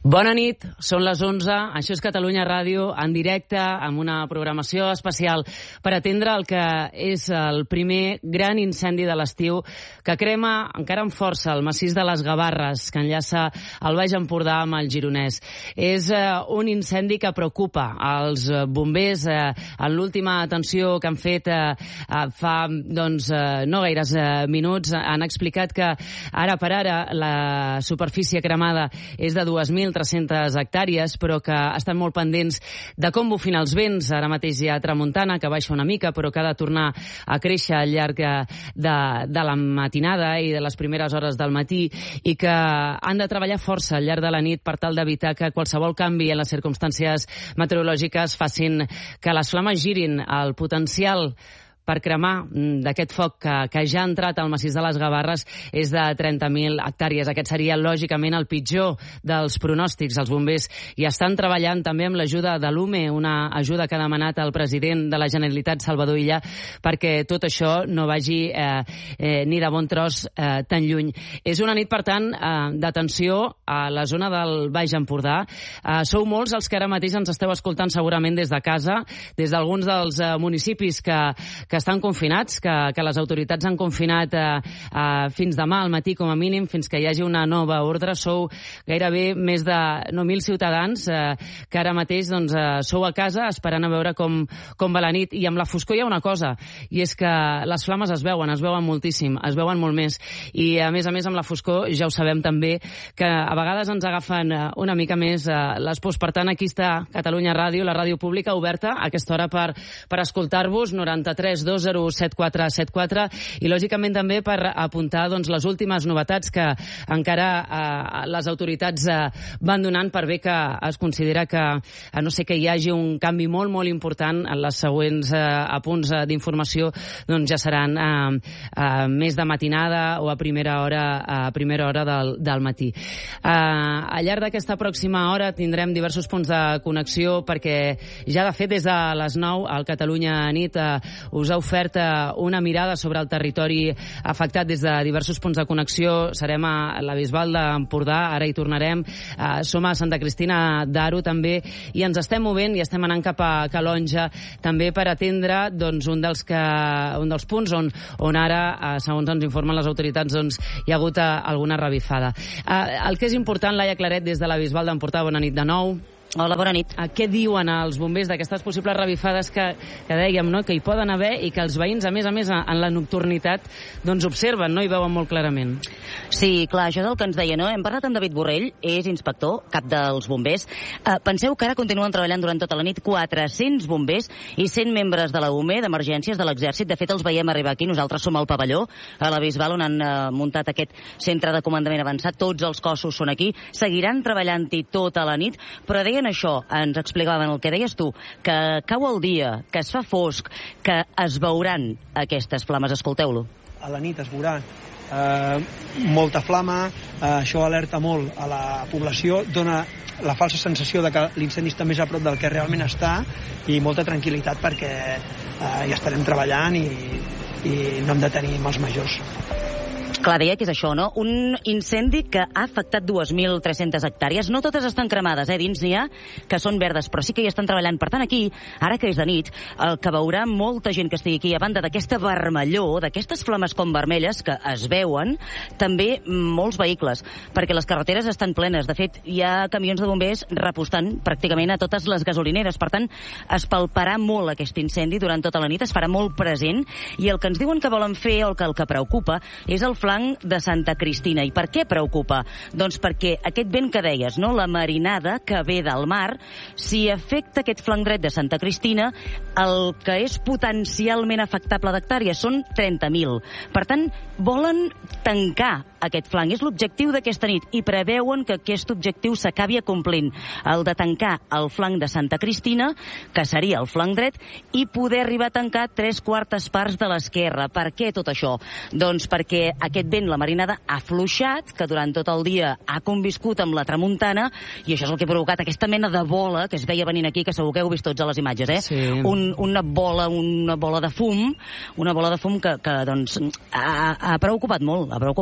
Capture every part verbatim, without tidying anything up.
Bona nit, són les onze, això és Catalunya Ràdio, en directe, amb una programació especial per atendre el que és el primer gran incendi de l'estiu que crema encara amb força el massís de les Gavarres, que enllaça el Baix Empordà amb el Gironès. És eh, un incendi que preocupa als bombers. Eh, en l'última atenció que han fet eh, fa doncs, eh, no gaires eh, minuts, han explicat que ara per ara la superfície cremada és de dues mil tres-centes hectàrees, però que estan molt pendents de com bufin els vents. Ara mateix hi ha tramuntana, que baixa una mica, però que ha de tornar a créixer al llarg de, de la matinada i de les primeres hores del matí, i que han de treballar força al llarg de la nit per tal d'evitar que qualsevol canvi en les circumstàncies meteorològiques facin que les flames girin. El potencial per cremar d'aquest foc que, que ja ha entrat al massís de les Gavarres és de trenta mil hectàrees. Aquest seria, lògicament, el pitjor dels pronòstics. Els bombers hi estan treballant també amb l'ajuda de l'U M E, una ajuda que ha demanat el president de la Generalitat, Salvador Illa, perquè tot això no vagi eh, eh, ni de bon tros eh, tan lluny. És una nit, per tant, eh, d'atenció a la zona del Baix Empordà. Eh, sou molts els que ara mateix ens esteu escoltant segurament des de casa, des d'alguns dels eh, municipis que que estan confinats, que, que les autoritats han confinat eh, eh, fins demà al matí com a mínim, fins que hi hagi una nova ordre. Sou gairebé més de nou mil ciutadans eh, que ara mateix doncs, eh, sou a casa esperant a veure com, com va la nit. I amb la foscor hi ha una cosa, i és que les flames es veuen, es veuen moltíssim, es veuen molt més. I a més a més amb la foscor ja ho sabem també, que a vegades ens agafen una mica més eh, les pors. Per tant, aquí està Catalunya Ràdio, la ràdio pública, oberta a aquesta hora per, per escoltar-vos, noranta-tres dos zero set quatre set quatre, i lògicament també per apuntar doncs, les últimes novetats que encara eh, les autoritats eh, van donant, per bé que es considera que, a no ser que hi hagi un canvi molt, molt important, en les següents eh, apunts eh, d'informació doncs ja seran eh, eh, més de matinada o a primera hora, a primera hora del, del matí. Eh, al llarg d'aquesta pròxima hora tindrem diversos punts de connexió, perquè ja de fet des de les nou al Catalunya Nit eh, us ha ofert una mirada sobre el territori afectat des de diversos punts de connexió. Serem a la Bisbal d'Empordà, ara hi tornarem. Uh, som a Santa Cristina d'Aro també, i ens estem movent i estem anant cap a Calonja també per atendre doncs, un, dels que, un dels punts on, on ara, uh, segons ens informen les autoritats, doncs, hi ha hagut uh, alguna revifada. Uh, el que és important, Laia Claret, des de la Bisbal d'Empordà, bona nit de nou. Hola, bona nit. Què diuen els bombers d'aquestes possibles revifades que, que dèiem, no? Que hi poden haver, i que els veïns, a més a més, en la nocturnitat, doncs observen, no? I veuen molt clarament. Sí, clar, això és el que ens deia, no? Hem parlat amb David Borrell, és inspector, cap dels bombers. Uh, penseu que ara continuen treballant durant tota la nit quatre-cents bombers i cent membres de la U M E, d'emergències, de l'exèrcit. De fet, els veiem arribar aquí. Nosaltres som al pavelló, a la Bisbal, on han uh, muntat aquest centre de comandament avançat. Tots els cossos són aquí. Seguiran treballant-hi tota la nit, però deien això, ens explicaven el que deies tu, que cau el dia, que es fa fosc, que es veuran aquestes flames. Escolteu-lo. A la nit es veurà eh, molta flama, eh, això alerta molt a la població, dona la falsa sensació de que l'incendi està més a prop del que realment està, i molta tranquil·litat perquè eh, hi estarem treballant i, i no hem de tenir mals majors. Clar, deia que és això, no? Un incendi que ha afectat dues mil tres-centes hectàrees. No totes estan cremades, eh? Dins n'hi ha que són verdes, però sí que hi estan treballant. Per tant, aquí, ara que és de nit, el que veurà molta gent que estigui aquí, a banda d'aquesta vermellor, d'aquestes flames com vermelles que es veuen, també molts vehicles, perquè les carreteres estan plenes. De fet, hi ha camions de bombers repostant pràcticament a totes les gasolineres. Per tant, es palparà molt aquest incendi durant tota la nit, es farà molt present, i el que ens diuen que volen fer, o el que, el que preocupa, és el flanc de Santa Cristina. I per què preocupa? Doncs perquè aquest vent que deies, no? La marinada que ve del mar, si afecta aquest flanc dret de Santa Cristina, el que és potencialment afectable d'hectàrees són trenta mil. Per tant, volen tancar aquest flanc. És l'objectiu d'aquesta nit, i preveuen que aquest objectiu s'acabi acomplint, el de tancar el flanc de Santa Cristina, que seria el flanc dret, i poder arribar a tancar tres quartes parts de l'esquerra. Per què tot això? Doncs perquè aquest vent, la marinada, ha fluixat, que durant tot el dia ha conviscut amb la tramuntana, i això és el que ha provocat aquesta mena de bola que es veia venint aquí, que segur que heu vist tots a les imatges, eh? Sí. Un, una bola, una bola de fum, una bola de fum que, que doncs, ha, ha preocupat molt, ha preocupat molt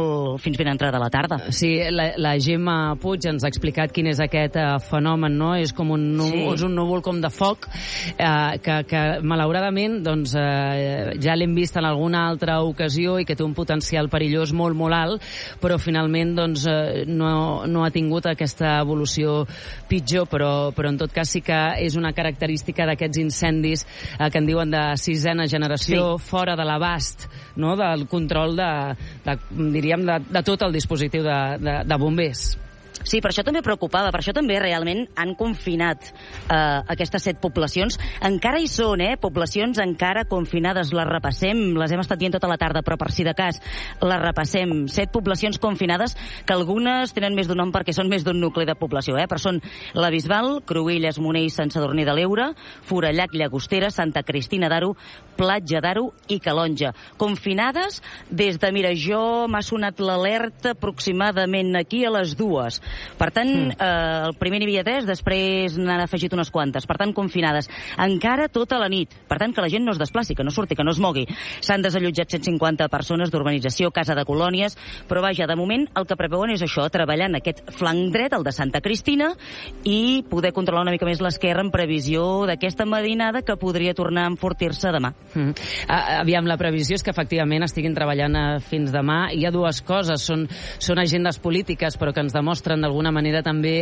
fins ben entrada la tarda. Sí, la, la Gemma Puig ens ha explicat quin és aquest uh, fenomen, no? És com un, sí. és un núvol com de foc uh, que, que malauradament doncs, uh, ja l'hem vist en alguna altra ocasió i que té un potencial perillós molt, molt alt, però finalment doncs, uh, no, no ha tingut aquesta evolució pitjor, però, però en tot cas sí que és una característica d'aquests incendis uh, que en diuen de sisena generació, sí. fora de l'abast, no? Del control de, de diríem, de, de tot el dispositiu de, de, de bombers. Sí, per això també preocupava, per això també realment han confinat eh, aquestes set poblacions. Encara hi són, eh? Poblacions encara confinades, les repassem, les hem estat dient tota la tarda, però per si de cas, les repassem. Set poblacions confinades, que algunes tenen més d'un nom perquè són més d'un nucli de població, eh? Però són la Bisbal, Cruïlles, Monell, Sant Sadurní de l'Eure, Forallac, Llagostera, Santa Cristina d'Aro, Platja d'Aro i Calonja. Confinades des de, mira, jo m'ha sonat l'alerta aproximadament aquí a les dues. Per tant, mm. eh, el primer n'hi havia tres, després n'han afegit unes quantes. Per tant, confinades. Encara tota la nit. Per tant, que la gent no es desplaci, que no surti, que no es mogui. S'han desallotjat cent cinquanta persones d'urbanització, casa de colònies, però vaja, de moment el que preveuen és això, treballar en aquest flanc dret, el de Santa Cristina, i poder controlar una mica més l'esquerra en previsió d'aquesta matinada que podria tornar a enfortir-se demà. Mm. Aviam, la previsió és que efectivament estiguin treballant fins demà. Hi ha dues coses, són, són agendes polítiques, però que ens demostren d'alguna manera també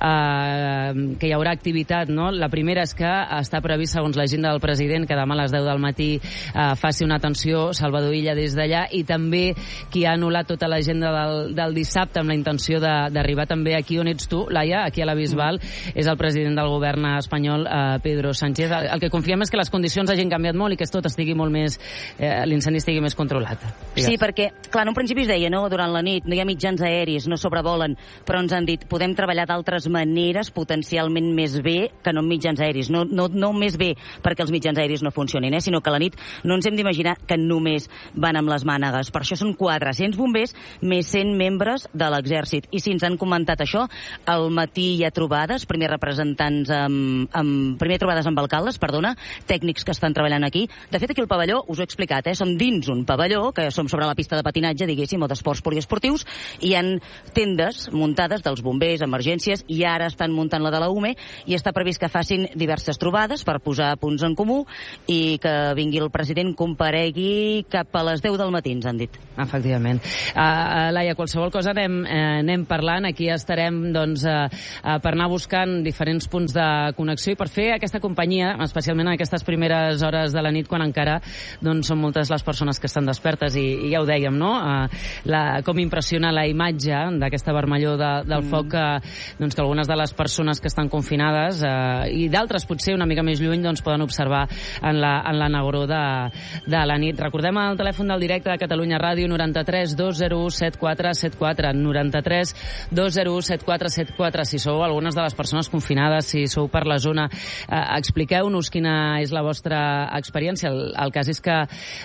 eh, que hi haurà activitat, no? La primera és que està previst, segons l'agenda del president, que demà a les deu del matí eh, faci una atenció Salvador Illa des d'allà, i també qui ha anul·lat tota l'agenda del, del dissabte amb la intenció d'arribar també aquí on ets tu, Laia, aquí a la Bisbal, mm. és el president del govern espanyol, eh, Pedro Sánchez. El, el que confiem és que les condicions hagin canviat molt i que tot estigui molt més, eh, l'incendi estigui més controlat. Digues. Sí, perquè, clar, en un principi es deia, no?, durant la nit no hi ha mitjans aeris, no sobrevolen, però ens han dit, podem treballar d'altres maneres potencialment més bé que no amb mitjans aeris. No, no, no més bé perquè els mitjans aeris no funcionin, eh? Sinó que a la nit no ens hem d'imaginar que només van amb les mànegues. Per això són quatre-cents bombers més cent membres de l'exèrcit. I si ens han comentat això, al matí hi ha trobades, primer representants amb, amb primer trobades amb alcaldes, perdona, tècnics que estan treballant aquí. De fet, aquí al pavelló, us ho he explicat, eh? Som dins un pavelló, que som sobre la pista de patinatge, diguéssim, o d'esports poliesportius, i hi ha tendes muntades dels bombers, emergències, i ara estan muntant la de la U M E, i està previst que facin diverses trobades per posar punts en comú i que vingui el president, comparegui cap a les deu del matí, ens han dit. Efectivament. Uh, Laia, qualsevol cosa anem, eh, anem parlant, aquí estarem doncs, uh, uh, per anar buscant diferents punts de connexió i per fer aquesta companyia, especialment en aquestes primeres hores de la nit, quan encara doncs, són moltes les persones que estan despertes, i, i ja ho dèiem, no? Uh, la, com impressiona la imatge d'aquesta vermellor de, del foc que, doncs, que algunes de les persones que estan confinades eh, i d'altres potser una mica més lluny doncs, poden observar en la, en la negror de, de la nit. Recordem el telèfon del directe de Catalunya Ràdio, noranta-tres dos zero u set quatre set quatre, noranta-tres dos zero u set quatre set quatre. Si sou algunes de les persones confinades, si sou per la zona, eh, expliqueu-nos quina és la vostra experiència. El, el cas és que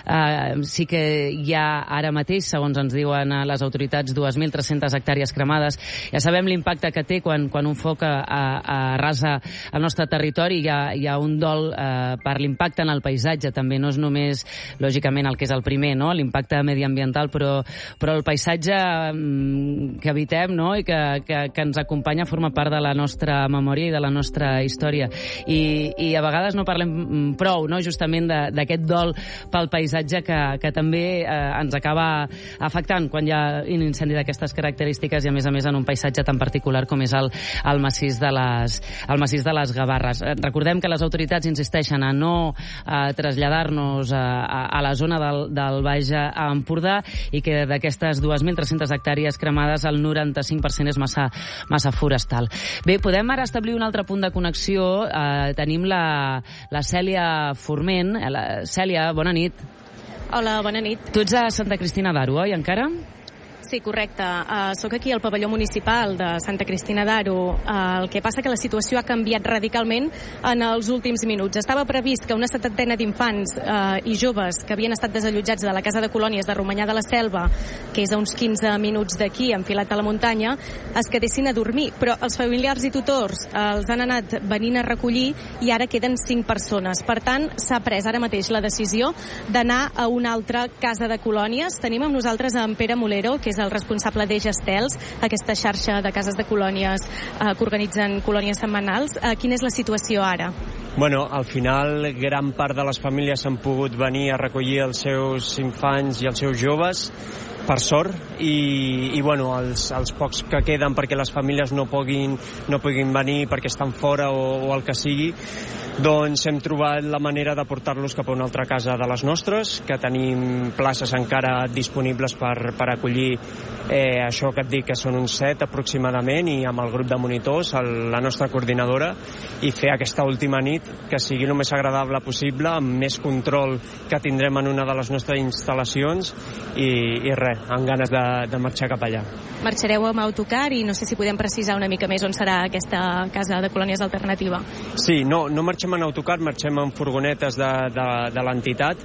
eh, sí que hi ha ara mateix, segons ens diuen les autoritats, dues mil tres-centes hectàrees cremades. Ja sabem l'impacte que té quan, quan un foc a, a, arrasa el nostre territori. Hi ha, hi ha un dol eh, per l'impacte en el paisatge, també. No és només, lògicament, el que és el primer, no?, l'impacte mediambiental, però, però el paisatge mm, que habitem, no?, i que, que, que ens acompanya forma part de la nostra memòria i de la nostra història. I, i a vegades no parlem prou, no?, justament d'aquest dol pel paisatge que, que també eh, ens acaba afectant quan hi ha un incendi d'aquestes característiques i, a més a més, en un paisatge tan particular com és el, el, massís, de les, el massís de les Gavarres. Recordem que les autoritats insisteixen a no a traslladar-nos a, a, a la zona del, del Baix Empordà i que d'aquestes dues mil tres-centes hectàrees cremades el noranta-cinc per cent és massa, massa forestal. Bé, podem ara establir un altre punt de connexió. Eh, tenim la, la Cèlia Forment. La, Cèlia, bona nit. Hola, bona nit. Tu ets a Santa Cristina d'Aro, oi, encara? Sí, correcte. Uh, soc aquí al pavelló municipal de Santa Cristina d'Aro. Uh, el que passa que la situació ha canviat radicalment en els últims minuts. Estava previst que una setantena d'infants uh, i joves que havien estat desallotjats de la casa de colònies de Romanyà de la Selva, que és a uns quinze minuts d'aquí, enfilat a la muntanya, es quedessin a dormir. Però els familiars i tutors uh, els han anat venint a recollir i ara queden cinc persones. Per tant, s'ha pres ara mateix la decisió d'anar a una altra casa de colònies. Tenim amb nosaltres en Pere Molero, que és el responsable d'Eix Estels, aquesta xarxa de cases de colònies eh, que organitzen colònies setmanals. Eh, quina és la situació ara? Bueno, al final gran part de les famílies han pogut venir a recollir els seus infants i els seus joves, per sort, i, i bueno, els, els pocs que queden perquè les famílies no puguin, no puguin venir perquè estan fora o, o el que sigui, doncs hem trobat la manera de portar-los cap a una altra casa de les nostres, que tenim places encara disponibles per, per acollir eh, això que et dic, que són uns set aproximadament, i amb el grup de monitors, el, la nostra coordinadora, i fer aquesta última nit que sigui el més agradable possible, amb més control que tindrem en una de les nostres instal·lacions, i, i res, amb ganes de, de marxar cap allà. Marxareu amb autocar i no sé si podem precisar una mica més on serà aquesta casa de colònies alternativa. Sí, no, no marxem en autocar, marxem en furgonetes de, de, de l'entitat,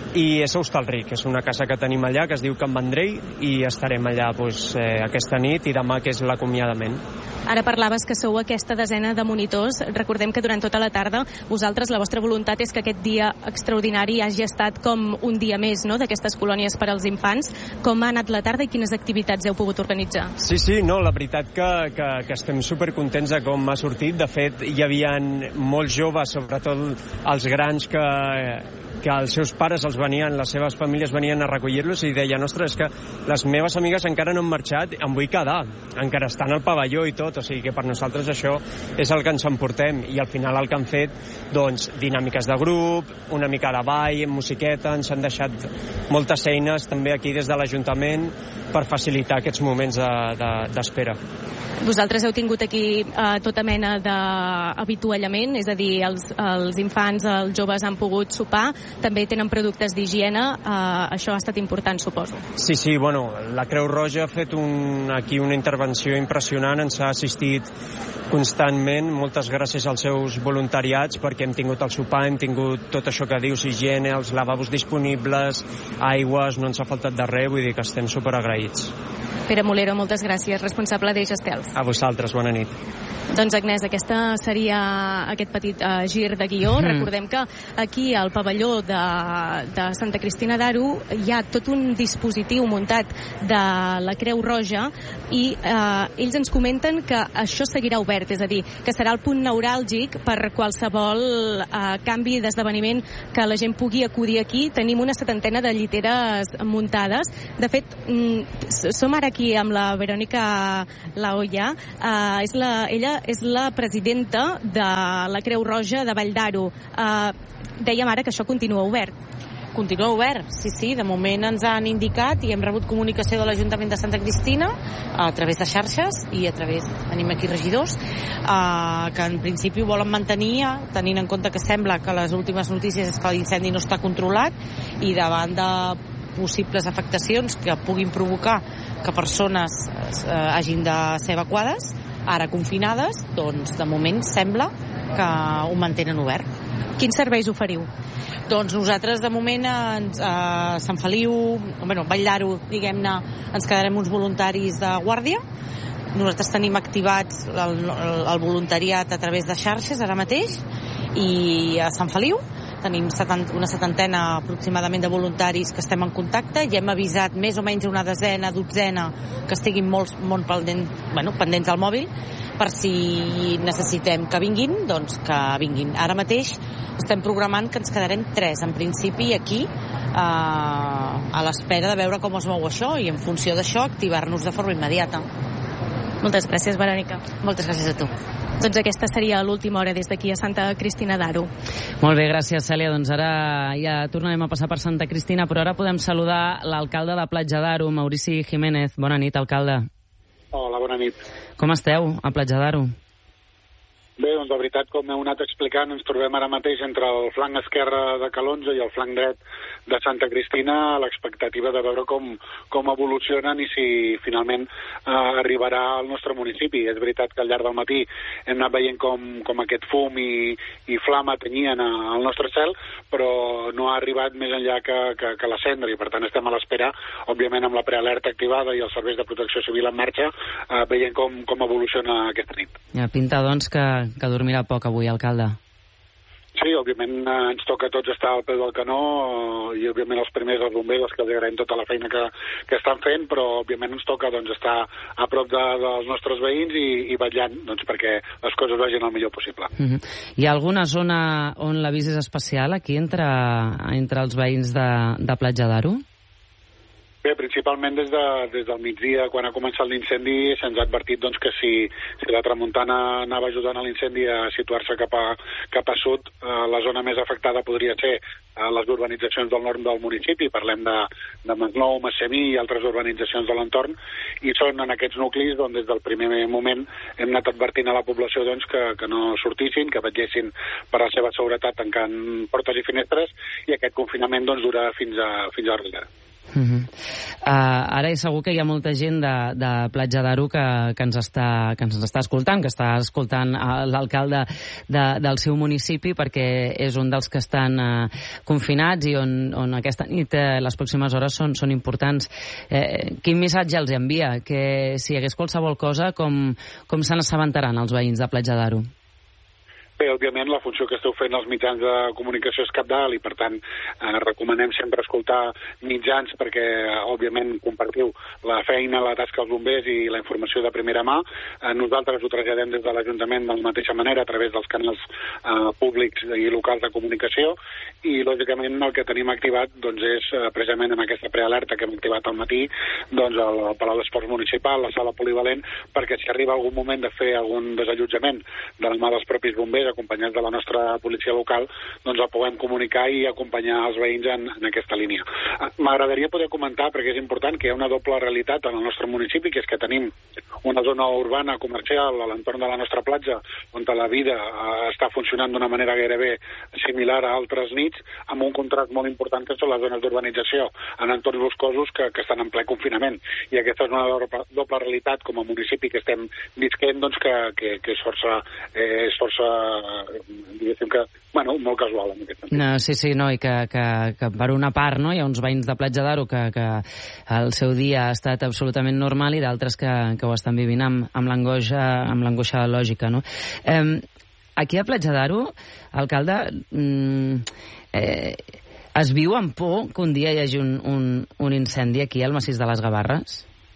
i és a Hostalric, és una casa que tenim allà que es diu Can Vendrell, i estarem allà doncs, eh, aquesta nit i demà, que és l'acomiadament. Ara parlaves que sou aquesta desena de monitors. Recordem que durant tota la tarda vosaltres, la vostra voluntat és que aquest dia extraordinari hagi estat com un dia més, no?, d'aquestes colònies per als infants. Com ha anat la tarda i quines activitats heu pogut organitzar? Sí, sí, no, la veritat que, que, que estem supercontents de com ha sortit. De fet, hi havia molts joves, sobretot els grans, que que els seus pares els venien, les seves famílies venien a recollir-los, i deien, ostres, és que les meves amigues encara no han marxat, em vull quedar, encara estan al pavelló i tot, o sigui que per nosaltres això és el que ens emportem, i al final el que han fet, doncs, dinàmiques de grup, una mica de ball, musiqueta, ens han deixat moltes eines també aquí des de l'Ajuntament per facilitar aquests moments d'espera. De, de, Vosaltres heu tingut aquí eh, tota mena d'avituallament, és a dir, els, els infants, els joves han pogut sopar, també tenen productes d'higiene, eh, això ha estat important, suposo. Sí, sí, bueno, la Creu Roja ha fet un, aquí una intervenció impressionant, ens ha assistit constantment, moltes gràcies als seus voluntariats, perquè hem tingut el sopar, hem tingut tot això que dius, higiene, els lavabos disponibles, aigües, no ens ha faltat de res, vull dir que estem superagraïts. Pere Molero, moltes gràcies, responsable d'Eix Estels. A vosaltres, bona nit. Doncs Agnès, aquesta seria aquest petit uh, gir de guió. Mm. Recordem que aquí al pavelló de, de Santa Cristina d'Aro hi ha tot un dispositiu muntat de la Creu Roja, i uh, ells ens comenten que això seguirà obert, és a dir, que serà el punt neuràlgic per qualsevol uh, canvi d'esdeveniment que la gent pugui acudir aquí. Tenim una setantena de lliteres muntades. De fet, mm, som ara aquí amb la Verònica Laoya. Uh, és la, ella és la presidenta de la Creu Roja de Vall d'Aro. Uh, dèiem ara que això continua obert. Continua obert, sí, sí, de moment ens han indicat i hem rebut comunicació de l'Ajuntament de Santa Cristina a través de xarxes i a través, tenim aquí regidors, eh, que en principi ho volen mantenir, tenint en compte que sembla que les últimes notícies és que l'incendi no està controlat, i davant de possibles afectacions que puguin provocar que persones eh, hagin de ser evacuades, ara confinades, doncs de moment sembla que ho mantenen obert. Quins serveis oferiu? Doncs nosaltres de moment ens, a Sant Feliu, bueno, Vall d'Aro, diguem-ne, ens quedarem uns voluntaris de guàrdia. Nosaltres tenim activats el, el, el voluntariat a través de xarxes ara mateix, i a Sant Feliu tenim una setantena aproximadament de voluntaris que estem en contacte, i hem avisat més o menys una desena, dotzena que estiguin molt, molt pendent, bueno, pendents al mòbil, per si necessitem que vinguin, doncs que vinguin. Ara mateix estem programant que ens quedarem tres, en principi, aquí, eh, a l'espera de veure com es mou això, i en funció d'això activar-nos de forma immediata. Moltes gràcies, Verònica. Moltes gràcies a tu. Doncs aquesta seria l'última hora des d'aquí a Santa Cristina d'Aro. Molt bé, gràcies, Cèlia. Doncs ara ja tornarem a passar per Santa Cristina, però ara podem saludar l'alcalde de Platja d'Aro, Maurici Jiménez. Bona nit, alcalde. Hola, bona nit. Com esteu a Platja d'Aro? Bé, doncs la veritat, com heu anat explicant, ens trobem ara mateix entre el flanc esquerre de Calonge i el flanc dret de Santa Cristina, a l'expectativa de veure com, com evolucionen i si finalment eh, arribarà al nostre municipi. És veritat que al llarg del matí hem anat veient com, com aquest fum i, i flama tenyien al nostre cel, però no ha arribat més enllà que, que, que la cendra, i per tant estem a l'espera, òbviament amb la prealerta activada i els serveis de protecció civil en marxa, eh, veient com, com evoluciona aquesta nit. Ja pinta, doncs, que, que dormirà poc avui, alcalde. Sí, òbviament eh, ens toca a tots estar al peu del canó eh, i òbviament els primers, els bombers, els que els agraïm tota la feina que, que estan fent, però òbviament ens toca doncs, estar a prop de, dels nostres veïns i, i vetllant doncs, perquè les coses vagin el millor possible. Mm-hmm. Hi ha alguna zona on l'avís és especial aquí entre, entre els veïns de, de Platja d'Aro? Bé, principalment des, de, des del migdia, quan ha començat l'incendi, se'ns ha advertit doncs, que si, si la tramuntana anava ajudant a l'incendi a situar-se cap a, cap a sud, eh, la zona més afectada podria ser eh, les urbanitzacions del nord del municipi, parlem de, de Masnou, Massemí i altres urbanitzacions de l'entorn, i són en aquests nuclis on des del primer moment hem anat advertint a la població doncs, que, que no sortissin, que vetllessin per la seva seguretat tancant portes i finestres, i aquest confinament doncs, dura fins a, fins a Ribera. Uh-huh. Uh, ara és segur que hi ha molta gent de, de Platja d'Aro que, que, ens està, que ens està escoltant, que està escoltant l'alcalde de, del seu municipi, perquè és un dels que estan uh, confinats i on, on aquesta nit uh, les pròximes hores són, són importants. Eh, quin missatge els envia? Que si hi hagués qualsevol cosa, com, com se n'assabentaran els veïns de Platja d'Aro? Bé, òbviament, la funció que esteu fent els mitjans de comunicació és cabdal i, per tant, eh, recomanem sempre escoltar mitjans perquè, òbviament, compartiu la feina, la tasca dels bombers i la informació de primera mà. Eh, nosaltres ho traslladem des de l'Ajuntament de la mateixa manera a través dels canals eh, públics i locals de comunicació i, lògicament, el que tenim activat doncs, és, eh, precisament amb aquesta prealerta que hem activat al matí, doncs, el Palau d'Esports Municipal, la sala polivalent, perquè si arriba algun moment de fer algun desallotjament de la mà dels propis bombers, acompanyats de la nostra policia local, doncs el puguem comunicar i acompanyar els veïns en, en aquesta línia. M'agradaria poder comentar, perquè és important, que hi ha una doble realitat en el nostre municipi, que és que tenim una zona urbana comercial a l'entorn de la nostra platja, on la vida eh, està funcionant d'una manera gairebé similar a altres nits, amb un contrast molt important que són les zones d'urbanització en entorns boscosos que, que estan en ple confinament. I aquesta és una doble, doble realitat com a municipi que estem visquent, doncs que, que, que és força, eh, és força diguéssim que, bueno, molt casual en aquest sentit. No, sí, sí, no, i que, que, que per una part, no, hi ha uns veïns de Platja d'Aro que, que el seu dia ha estat absolutament normal i d'altres que, que ho estan vivint amb, amb l'angoixa amb l'angoixa lògica, no? Eh, aquí a Platja d'Aro, alcalde, mm, eh, es viu amb por que un dia hi hagi un, un, un incendi aquí al massís de les Gavarres?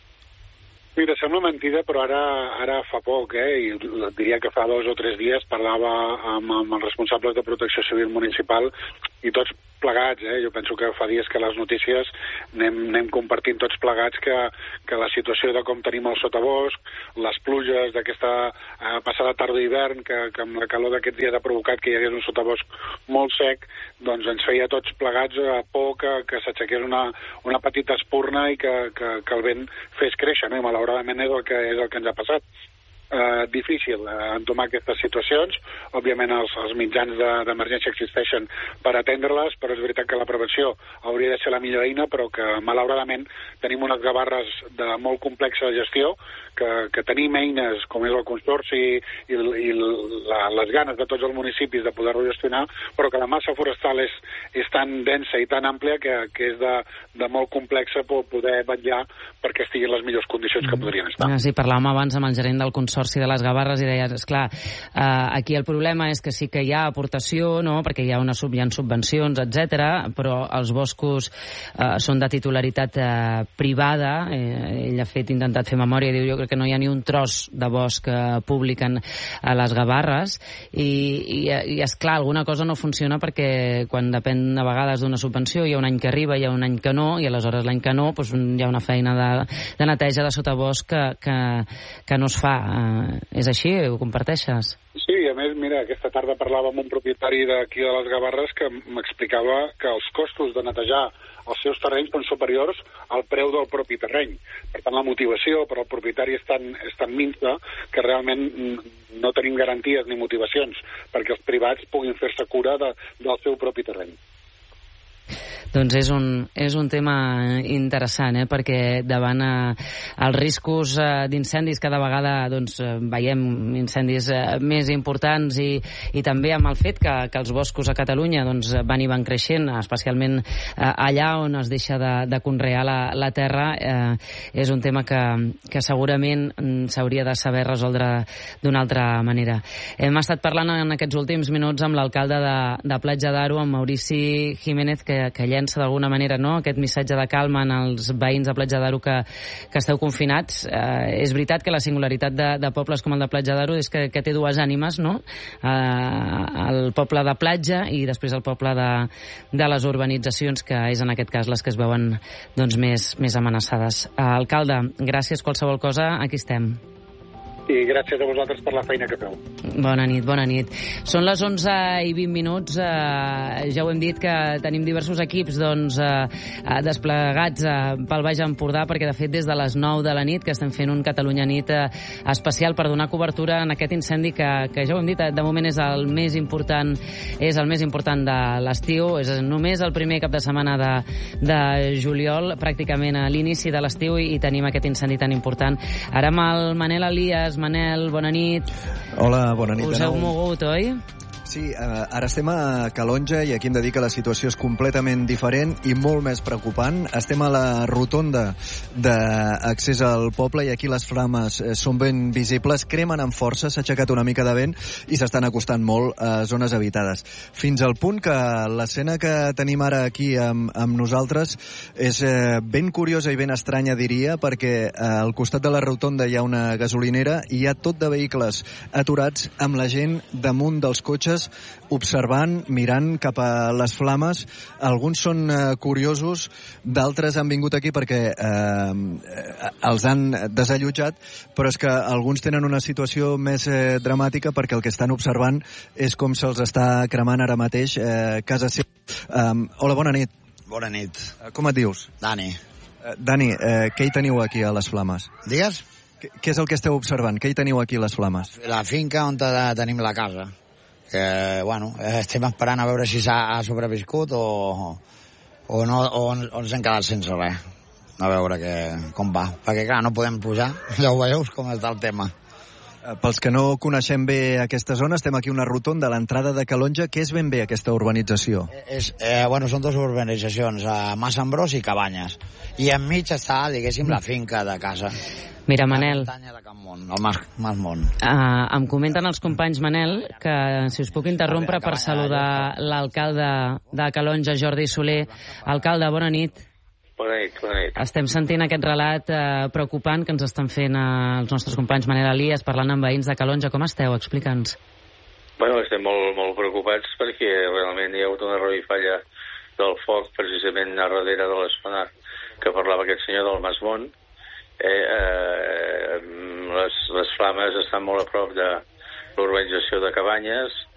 Mira, sembla mentida, però ara, ara fa poc, eh, i et diria que fa dos o tres dies parlava amb, amb els responsables de Protecció Civil Municipal i tots plegats, eh, jo penso que fa dies que les notícies anem, anem compartint tots plegats que, que la situació de com tenim el sotabosc, les pluges d'aquesta eh, passada tarda d'hivern, que, que amb la calor d'aquests dies ha provocat que hi hagués un sotabosc molt sec, doncs ens feia tots plegats a por que, que s'aixequés una, una petita espurna i que, que, que el vent fes créixer, no? I malauradament és el que, és el que ens ha passat. Eh, difícil eh, entomar aquestes situacions. Òbviament els, els mitjans d'emergència de, existeixen per atendre-les, però és veritat que la prevenció hauria de ser la millor eina, però que malauradament tenim unes Gavarres de molt complexa gestió, que, que tenim eines com és el Consorci i, i la, les ganes de tots els municipis de poder-ho gestionar, però que la massa forestal és, és tan densa i tan àmplia que, que és de, de molt complexa poder vetllar perquè estiguin les millors condicions que podrien estar. Sí, parlàvem abans amb el gerent del Consorci de les Gavarres i deia, esclar, eh, aquí el problema és que sí que hi ha aportació, no?, perquè hi ha, una, hi ha subvencions, etcètera, però els boscos eh, són de titularitat eh, privada. Eh, ell ha fet, intentat fer memòria i diu, jo crec que no hi ha ni un tros de bosc eh, públic en, a les Gavarres i, i, i és clar, alguna cosa no funciona perquè quan depèn a vegades d'una subvenció hi ha un any que arriba, hi ha un any que no, i aleshores l'any que no doncs hi ha una feina de, de neteja de sotabosc que, que, que no es fa. Eh, és així? Ho comparteixes? Sí, a més, mira, aquesta tarda parlava amb un propietari d'aquí de les Gavarres que m'explicava que els costos de netejar els seus terrenys són superiors al preu del propi terreny. Per tant, la motivació per al propietari és tan, és tan minsa que realment no tenim garanties ni motivacions perquè els privats puguin fer-se cura de, del seu propi terreny. Doncs és un, és un tema interessant, eh? Perquè davant eh, els riscos eh, d'incendis cada vegada doncs, eh, veiem incendis eh, més importants i, i també amb el fet que, que els boscos a Catalunya doncs, van i van creixent, especialment eh, allà on es deixa de, de conrear la, la terra, eh, és un tema que, que segurament s'hauria de saber resoldre d'una altra manera. Hem estat parlant en aquests últims minuts amb l'alcalde de, de Platja d'Aro, amb Maurici Jiménez, que, que llença d'alguna manera, no?, aquest missatge de calma en els veïns de Platja d'Aro que, que esteu confinats. Eh, és veritat que la singularitat de, de pobles com el de Platja d'Aro és que, que té dues ànimes, no?, eh, el poble de platja i després el poble de, de les urbanitzacions, que és en aquest cas les que es veuen doncs, més, més amenaçades. Eh, alcalde, gràcies, qualsevol cosa, aquí estem. I gràcies a vosaltres per la feina que feu. Bona nit, bona nit. Són les onze i vint minuts. Eh, ja ho hem dit que tenim diversos equips doncs, eh, desplegats eh, pel Baix Empordà, perquè de fet des de les nou de la nit que estem fent un Catalunya Nit eh, especial per donar cobertura en aquest incendi que, que ja ho hem dit, de moment és el més important, és el més important de l'estiu, és només el primer cap de setmana de, de juliol, pràcticament a l'inici de l'estiu, i, i tenim aquest incendi tan important. Ara amb el Manel Elias. Manel, bona nit. Hola, bona nit. Us heu mogut, oi? Sí, eh, ara estem a Calonge i aquí hem de dir que la situació és completament diferent i molt més preocupant. Estem a la rotonda d'accés al poble i aquí les flames eh, són ben visibles, cremen amb força, s'ha aixecat una mica de vent i s'estan acostant molt a zones habitades. Fins al punt que l'escena que tenim ara aquí amb, amb nosaltres és eh, ben curiosa i ben estranya, diria, perquè eh, al costat de la rotonda hi ha una gasolinera i hi ha tot de vehicles aturats amb la gent damunt dels cotxes observant, mirant cap a les flames. Alguns són eh, curiosos, d'altres han vingut aquí perquè eh, els han desallotjat, però és que alguns tenen una situació més eh, dramàtica perquè el que estan observant és com se'ls està cremant ara mateix eh, casa seva. Um, hola, bona nit. Bona nit. Uh, com et dius? Dani. Uh, Dani, uh, què hi teniu aquí a les flames? Digues? Què, què és el que esteu observant? Què hi teniu aquí a les flames? La finca on tenim la casa. Que, bueno, estem esperant a veure si s'ha sobreviscut o, o, no, o ens hem quedat sense res. A veure que, com va. Perquè, clar, no podem pujar. Ja ho veieu com està el tema. Pels que no coneixem bé aquesta zona, estem aquí a una rotonda a l'entrada de Calonge. Què és ben bé aquesta urbanització? És, eh, bueno, són dues urbanitzacions, eh, Mas Ambrós i Cabanyes. I enmig està, diguéssim, la finca de casa. Mira, Manel, la muntanya de Can Mont, el Mas, Mas Mont. Uh, em comenten els companys, Manel, que si us puc interrompre per saludar l'alcalde de Calonge, Jordi Soler. Alcalde, bona nit. Bona nit, bona nit. Estem sentint aquest relat eh, preocupant que ens estan fent eh, els nostres companys Manel Elias parlant amb veïns de Calonge. Com esteu? Explica'ns. Bueno, estem molt, molt preocupats perquè realment hi ha hagut una revifalla del foc precisament a darrere de l'espona que parlava aquest senyor del Masmont. Eh, eh, les, les flames estan molt a prop de l'urbanització de Cabanyes